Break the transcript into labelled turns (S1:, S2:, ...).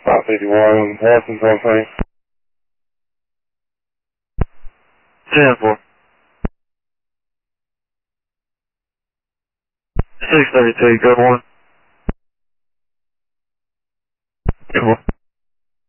S1: 551, Harrison's on plane.
S2: 10-4. 632, code 1. Good 1.